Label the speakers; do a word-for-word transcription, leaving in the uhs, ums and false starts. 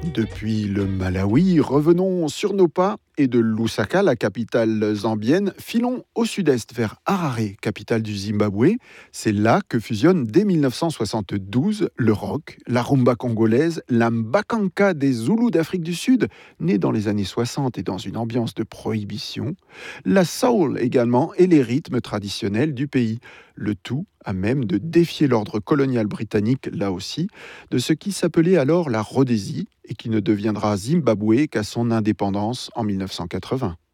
Speaker 1: Depuis le Malawi, revenons sur nos pas et de Lusaka, la capitale zambienne, filons au sud-est vers Harare, capitale du Zimbabwe. C'est là que fusionnent dès mille neuf cent soixante-douze le rock, la rumba congolaise, la mbakanka des Zoulous d'Afrique du Sud, née dans les années soixante et dans une ambiance de prohibition, la soul également et les rythmes traditionnels du pays. Le tout à même de défier l'ordre colonial britannique, là aussi, de ce qui s'appelait alors la Rhodésie et qui ne deviendra Zimbabwe qu'à son indépendance en mille neuf cent quatre-vingts.